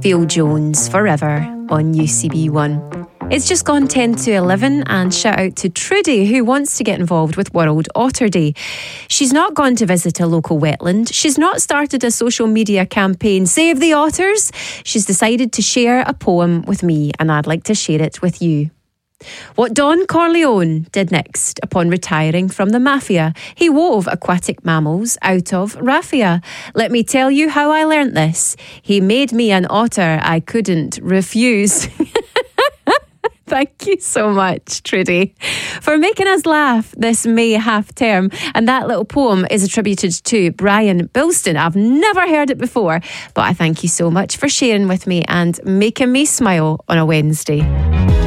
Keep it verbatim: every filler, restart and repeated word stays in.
Phil Jones, Forever on U C B one. It's just gone ten to eleven, and shout out to Trudy, who wants to get involved with World Otter Day. She's not gone to visit a local wetland. She's not started a social media campaign, Save the Otters. She's decided to share a poem with me, and I'd like to share it with you. What Don Corleone did next upon retiring from the mafia, he wove aquatic mammals out of raffia. Let me tell you how I learnt this. He made me an otter I couldn't refuse. Thank you so much, Trudy, for making us laugh this May half term. And that little poem is attributed to Brian Bilston. I've never heard it before, but I thank you so much for sharing with me and making me smile on a Wednesday.